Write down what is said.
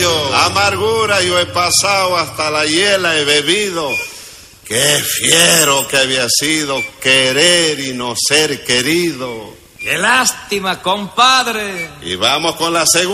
yo. Amargura yo he pasado, hasta la hiela he bebido. Qué fiero que había sido querer y no ser querido. ¡Qué lástima, compadre! Y vamos con la segunda.